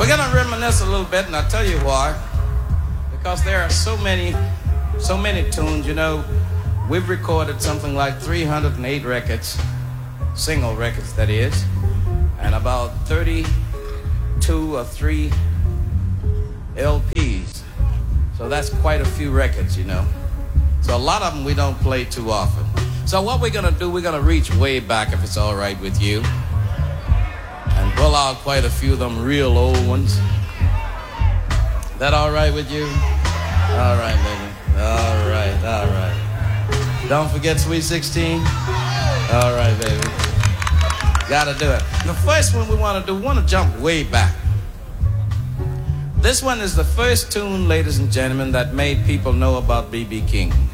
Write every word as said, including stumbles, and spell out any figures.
gonna reminisce a little bit, and I'll tell you why. Because there are so many, so many tunes. You know, we've recorded something like three hundred eight records, single records that is, and about thirty-two or three L Ps. So that's quite a few records, you know. So a lot of them we don't play too often. So what we're gonna do, we're gonna reach way back, if it's all right with you, and pull out quite a few of them real old ones. That all right with you? All right, baby. All right, all right. Don't forget Sweet sixteen. All right, baby. Gotta do it. The first one we want to do, we want to jump way back. This one is the first tune, ladies and gentlemen, that made people know about B B King.